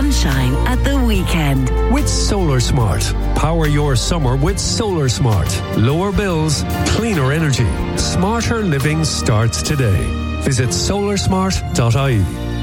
sunshine at the weekend. With Solar Smart. Power your summer with Solar Smart. Lower bills, cleaner energy. Smarter living starts today. Visit solarsmart.ie.